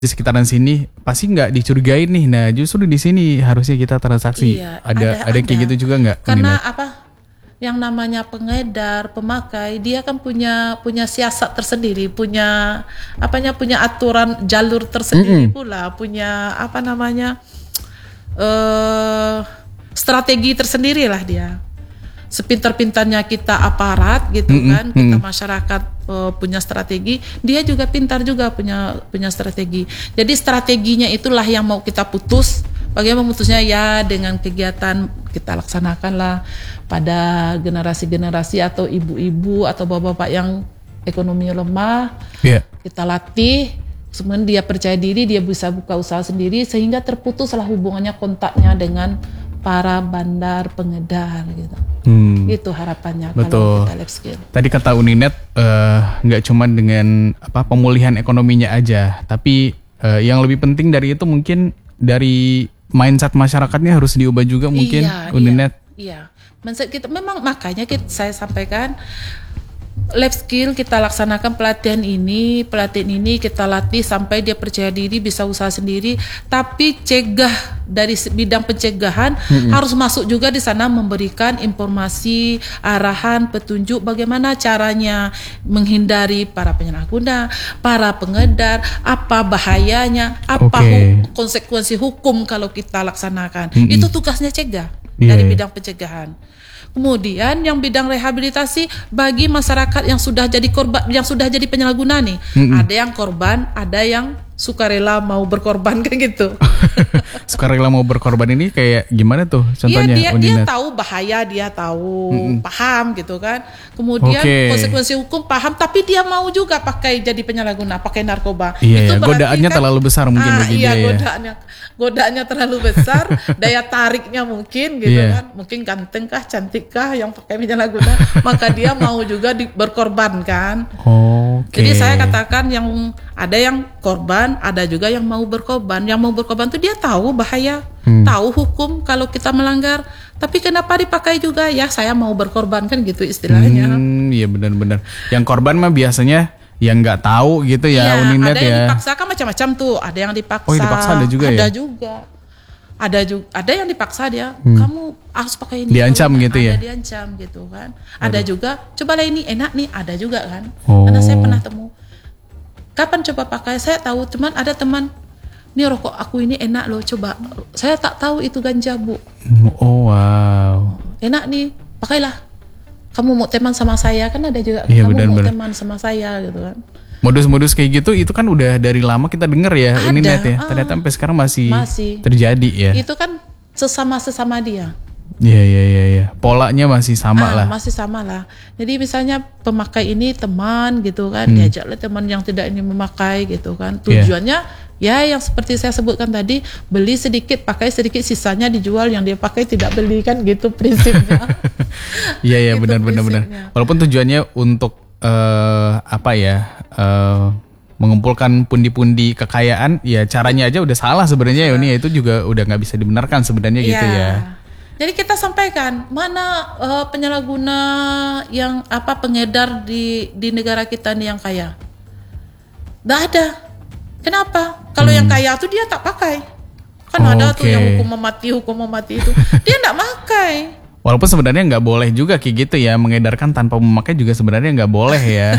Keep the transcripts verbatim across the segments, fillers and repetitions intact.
di sekitaran sini pasti nggak dicurigain nih. Nah justru di sini harusnya kita transaksi. Iya, ada, ada ada, kayak ada. gitu juga nggak? Karena apa? Yang namanya pengedar, pemakai, dia kan punya punya siasat tersendiri, punya apanya, punya aturan jalur tersendiri. Mm-mm. Pula, punya apa namanya uh, strategi tersendiri lah dia. Sepintar-pintarnya kita aparat gitu mm-mm, kan, kita mm-mm. masyarakat uh, punya strategi, dia juga pintar juga punya punya strategi. Jadi strateginya itulah yang mau kita putus. Bagaimana memutusnya ya dengan kegiatan kita laksanakan lah pada generasi-generasi atau ibu-ibu atau bapak-bapak yang ekonominya lemah. Yeah. Kita latih, kemudian dia percaya diri, dia bisa buka usaha sendiri sehingga terputuslah hubungannya, kontaknya dengan para bandar pengedar gitu. Hmm. Gitu harapannya. Betul. Kalau kita life skill. Tadi kata Uninet nggak uh, cuma dengan apa pemulihan ekonominya aja, tapi uh, yang lebih penting dari itu mungkin dari mindset masyarakatnya harus diubah juga mungkin. Iya, Uninet. Iya, iya. Mindset kita memang makanya kita, saya sampaikan life skill kita laksanakan pelatihan ini, pelatihan ini kita latih sampai dia percaya diri bisa usaha sendiri. Tapi cegah dari bidang pencegahan mm-hmm. harus masuk juga di sana, memberikan informasi, arahan, petunjuk bagaimana caranya menghindari para penyalahguna, para pengedar, apa bahayanya, apa okay. hu- konsekuensi hukum kalau kita laksanakan. Mm-hmm. Itu tugasnya cegah yeah. dari bidang pencegahan. Kemudian yang bidang rehabilitasi bagi masyarakat yang sudah jadi korban, yang sudah jadi penyalahguna nih. Mm-hmm. Ada yang korban, ada yang sukarela mau berkorban kan gitu. Sukarela mau berkorban ini kayak gimana tuh contohnya? Iya, dia, dia tahu bahaya, dia tahu, mm-hmm. paham gitu kan. Kemudian okay. konsekuensi hukum paham, tapi dia mau juga pakai jadi penyalahguna, pakai narkoba. Iya, itu godaannya kan, terlalu besar mungkin ah, bagi iya, dia. Iya, godaannya, godaannya terlalu besar, daya tariknya mungkin gitu yeah. kan. Mungkin ganteng kah, cantik kah yang pakai penyalahguna, maka dia mau juga di, berkorban kan. Okay. Jadi saya katakan yang ada yang korban, ada juga yang mau berkorban. Yang mau berkorban itu dia tahu bahaya, hmm. tahu hukum kalau kita melanggar. Tapi kenapa dipakai juga? Ya saya mau berkorban kan gitu istilahnya. Hmm, iya benar-benar. Yang korban mah biasanya yang nggak taw gitu ya, ya Uninet ya. Ada yang dipaksa kan macam-macam tuh. Ada yang dipaksa. Oh dipaksa ada juga ada ya? Ada juga. Ada juga. Ada yang dipaksa dia. Hmm. Kamu harus pakai ini. Diancam gitu ada ya? Ada diancam gitu kan. Ada Aduh. juga. Cobalah ini enak nih. Ada juga kan. Oh. Karena saya pernah temu. Kapan coba pakai? Saya tahu, cuman ada teman, nih rokok aku ini enak loh, coba. Saya tak tahu itu ganja bu. Oh wow. Enak nih, pakailah. Kamu mau teman sama saya kan ada juga. Iya, kamu benar, mau benar. teman sama saya gitu kan. Modus-modus kayak gitu itu kan udah dari lama kita dengar ya, ada, Uninet ya. Ah, Ternyata sampai sekarang masih, masih terjadi ya. Itu kan sesama-sesama dia. Iya iya iya ya. Polanya masih sama ah, lah. Masih sama lah. Jadi misalnya pemakai ini teman gitu kan, hmm. diajaklah teman yang tidak ini memakai gitu kan. Tujuannya yeah. ya yang seperti saya sebutkan tadi, beli sedikit, pakai sedikit, sisanya dijual, yang dia pakai tidak beli kan gitu prinsipnya. Iya iya gitu benar-benar benar. Walaupun tujuannya untuk uh, apa ya? Uh, mengumpulkan pundi-pundi kekayaan, ya caranya aja udah salah sebenarnya ya. Ini ya itu juga udah nggak bisa dibenarkan sebenarnya gitu yeah. ya. Jadi kita sampaikan mana uh, penyalahguna yang apa pengedar di di negara kita nih yang kaya. Nggak ada. Kenapa? Kalau hmm. yang kaya tuh dia tak pakai. Kan oh, ada okay. tuh yang hukum mati, hukum mati itu. Dia nggak pakai. Walaupun sebenarnya nggak boleh juga kayak gitu ya, mengedarkan tanpa memakai juga sebenarnya nggak boleh ya.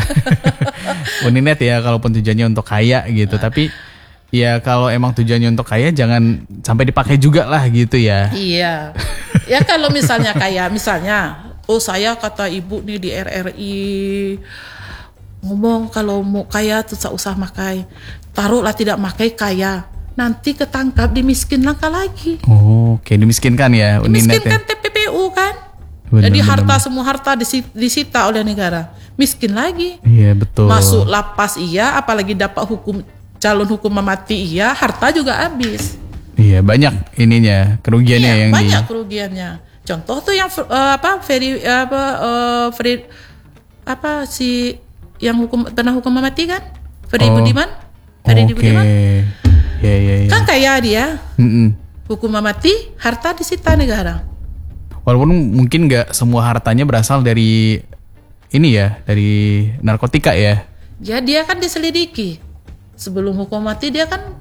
Uninet ya, kalaupun tujuannya untuk kaya gitu. Tapi ya kalau emang tujuannya untuk kaya jangan sampai dipakai juga lah gitu ya. Iya. Ya kalau misalnya kayak misalnya, oh saya kata ibu nih di R R I ngomong kalau mau kaya tuh tak usah makai. Taruhlah tidak makai kaya. Nanti ketangkap dimiskin langka lagi. Oh, oke, okay. Dimiskinkan ya Uninet ya. Dimiskinkan T P P U kan. Bener, Jadi bener, harta bener. semua harta disita oleh negara. Miskin lagi. Iya betul. Masuk lapas iya, apalagi dapat hukum calon hukuman mati iya, harta juga habis. Iya banyak ininya kerugiannya iya, yang banyak di... kerugiannya. Contoh tuh yang uh, apa Ferry apa uh, Ferry apa si yang hukum pernah hukuman mati kan? Ferry oh. Budiman. Ferry okay. Budiman. Ya, ya, ya. Kan kaya dia. Mm-mm. Hukuman mati, harta disita negara. Walaupun mungkin nggak semua hartanya berasal dari ini ya, dari narkotika ya. Ya dia kan diselidiki. sebelum hukum mati dia kan